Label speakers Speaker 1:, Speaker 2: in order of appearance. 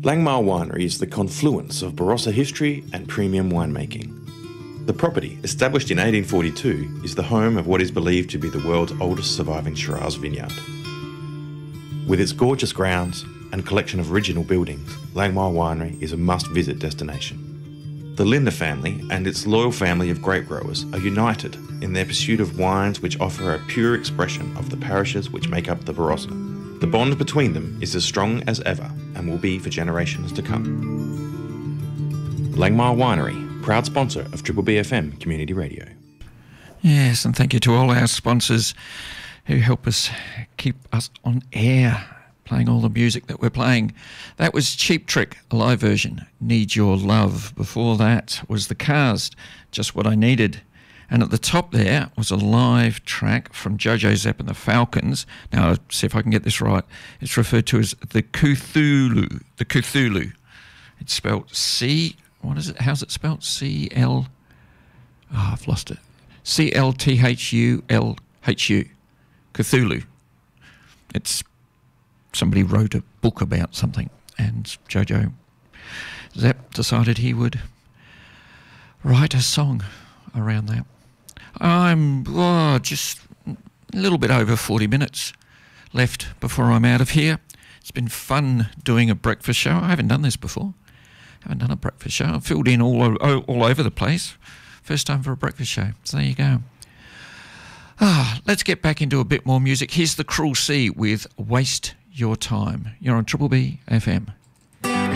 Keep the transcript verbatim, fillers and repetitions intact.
Speaker 1: Langmar Winery is the confluence of Barossa history and premium winemaking. The property, established in eighteen forty-two, is the home of what is believed to be the world's oldest surviving Shiraz vineyard. With its gorgeous grounds and collection of original buildings, Langmar Winery is a must-visit destination. The Lindner family and its loyal family of grape growers are united in their pursuit of wines which offer a pure expression of the parishes which make up the Barossa. The bond between them is as strong as ever and will be for generations to come. Langmar Winery, proud sponsor of Triple B F M Community Radio.
Speaker 2: Yes, and thank you to all our sponsors who help us keep us on air, playing all the music that we're playing. That was Cheap Trick, a live version, Need Your Love. Before that was The Cars, Just What I Needed. And at the top there was a live track from Jojo Zapp and the Falcons. Now, I'll see if I can get this right. It's referred to as the Cthulhu. The Cthulhu. It's spelled C... What is it? How's it spelled? C L... Oh, I've lost it. C L T H U L H U. Cthulhu. It's... Somebody wrote a book about something, and Jojo Zapp decided he would write a song around that. I'm oh, just a little bit over forty minutes left before I'm out of here. It's been fun doing a breakfast show. I haven't done this before. I haven't done a breakfast show. I've filled in all, all over the place. First time for a breakfast show. So there you go. Ah, let's get back into a bit more music. Here's The Cruel Sea with Waste Your Time. You're on Triple B F M.